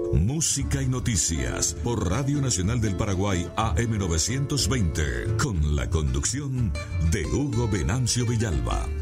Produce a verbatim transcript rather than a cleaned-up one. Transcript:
Música y noticias por Radio Nacional del Paraguay A M novecientos veinte, con la conducción de Hugo Venancio Villalba.